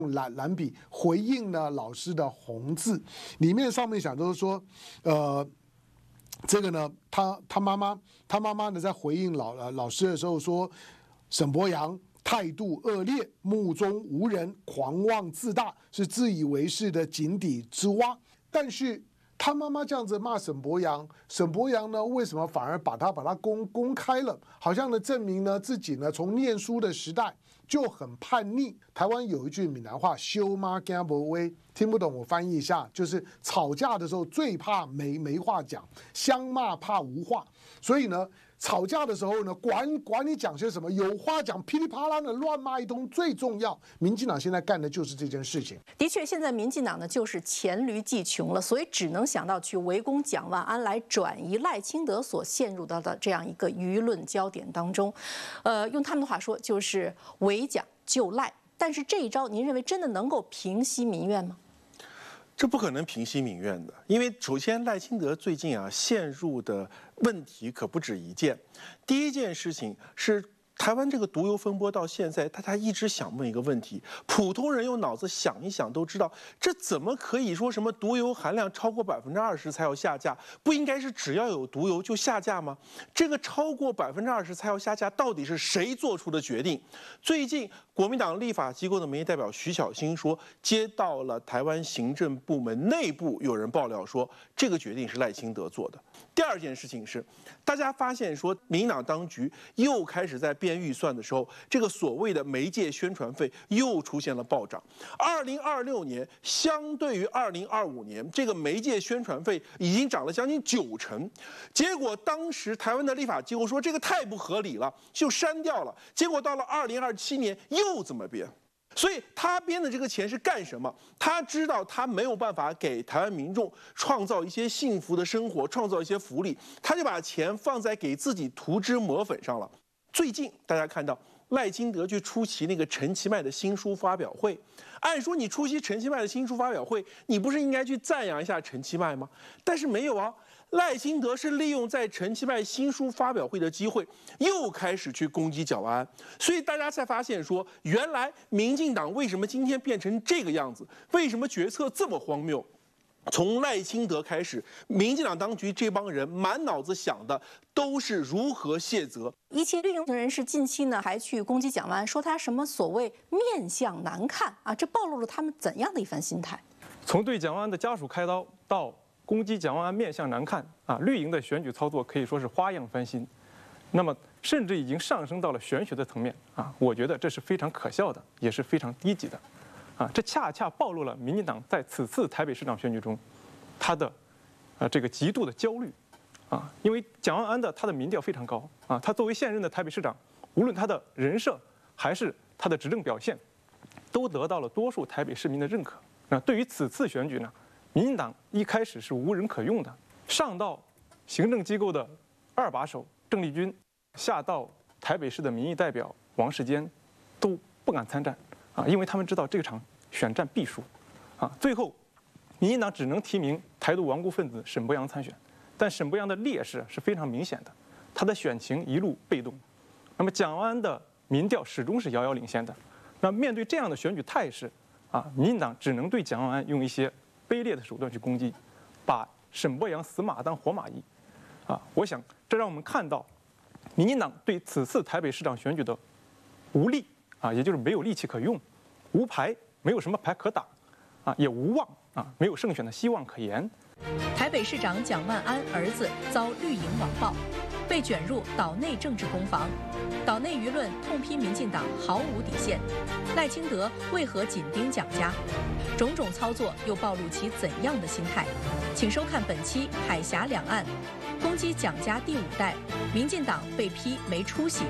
蓝笔回应呢老师的红字，里面上面讲都是说，这个呢，他妈妈呢在回应老师的时候说，沈伯洋态度恶劣，目中无人，狂妄自大，是自以为是的井底之蛙。但是他妈妈这样子骂沈伯洋，沈伯洋呢为什么反而把他公开了？好像呢证明呢自己呢从念书的时代就很叛逆。台湾有一句闽南话，羞妈惊不威，听不懂我翻译一下，就是吵架的时候最怕没话讲，相骂怕无话。所以呢，吵架的时候呢，管你讲些什么，有话讲，噼里啪啦的乱骂一通最重要。民进党现在干的就是这件事情。 的确，现在民进党呢就是黔驴技穷了，所以只能想到去围攻蒋万安，来转移赖清德所陷入到的这样一个舆论焦点当中。用他们的话说，就是围蒋救赖。但是这一招，您认为真的能够平息民怨吗？ 这不可能平息民怨的，因为首先赖清德最近陷入的问题可不止一件。第一件事情是台湾这个毒油风波到现在，大家一直想问一个问题：普通人用脑子想一想都知道，这怎么可以说什么毒油含量超过20%才要下架？不应该是只要有毒油就下架吗？这个超过20%才要下架，到底是谁做出的决定？最近国民党立法机构的民意代表徐小新说，接到了台湾行政部门内部有人爆料说，这个决定是赖清德做的。第二件事情是，大家发现说，民进党当局又开始在编预算的时候，这个所谓的媒介宣传费又出现了暴涨。2026年相对于2025年，这个媒介宣传费已经涨了将近90%。结果当时台湾的立法机构说这个太不合理了，就删掉了。结果到了2027年又这么编。所以他编的这个钱是干什么？他知道他没有办法给台湾民众创造一些幸福的生活，创造一些福利，他就把钱放在给自己涂脂抹粉上了。最近大家看到赖清德去出席那个陈其迈的新书发表会，按说你出席陈其迈的新书发表会，你不是应该去赞扬一下陈其迈吗？但是没有啊。赖清德是利用在陈其迈新书发表会的机会，又开始去攻击蒋万安，所以大家才发现说，原来民进党为什么今天变成这个样子？为什么决策这么荒谬？从赖清德开始，民进党当局这帮人满脑子想的都是如何卸责。 一些绿营人士近期呢还去攻击蒋万安，说他什么所谓面相难看啊，这暴露了他们怎样的一番心态？ 从对蒋万安的家属开刀到攻击蒋万安面相难看啊，绿营的选举操作可以说是花样翻新，那么甚至已经上升到了玄学的层面啊，我觉得这是非常可笑的，也是非常低级的，啊，这恰恰暴露了民进党在此次台北市长选举中，他的这个极度的焦虑，啊，因为蒋万安他的民调非常高啊，他作为现任的台北市长，无论他的人设还是他的执政表现，都得到了多数台北市民的认可。那对于此次选举呢？民进党一开始是无人可用的，上到行政机构的二把手郑丽君，下到台北市的民意代表王世坚，都不敢参战啊，因为他们知道这场选战必输啊。最后，民进党只能提名台独顽固分子沈伯洋参选，但沈伯洋的劣势是非常明显的，他的选情一路被动。那么蒋万安的民调始终是遥遥领先的。那面对这样的选举态势啊，民进党只能对蒋万安用一些卑劣的手段去攻击，把沈伯洋死马当活马医，啊，我想这让我们看到，民进党对此次台北市长选举的无力啊，也就是没有力气可用，无牌，没有什么牌可打，啊，也无望啊，没有胜选的希望可言。 台北市长蒋万安儿子遭绿营网暴，被卷入岛内政治攻防，岛内舆论痛批民进党毫无底线，赖清德为何紧盯蒋家？种种操作又暴露其怎样的心态？请收看本期《海峡两岸》，攻击蒋家第5代，民进党被批没出息。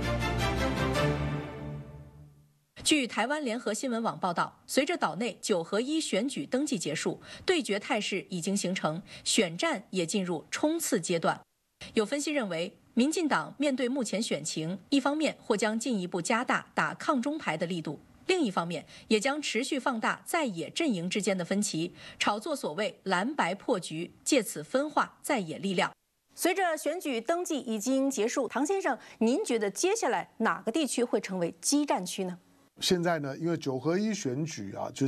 据台湾联合新闻网报道，随着岛内9合1选举登记结束，对决态势已经形成，选战也进入冲刺阶段。有分析认为，民进党面对目前选情，一方面或将进一步加大打抗中牌的力度，另一方面也将持续放大在野阵营之间的分歧，炒作所谓蓝白破局，借此分化在野力量。 随着选举登记已经结束，唐先生，您觉得接下来哪个地区会成为激战区呢？ 现在呢，因为9合1选举啊，就是